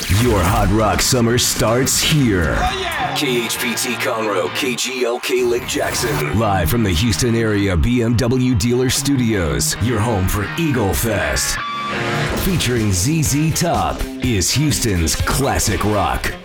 Your hot rock summer starts here. Oh, yeah. KHPT Conroe, KGLK Lake Jackson. Live from the Houston area BMW Dealer Studios, your home for Eagle Fest. Featuring ZZ Top is Houston's classic rock.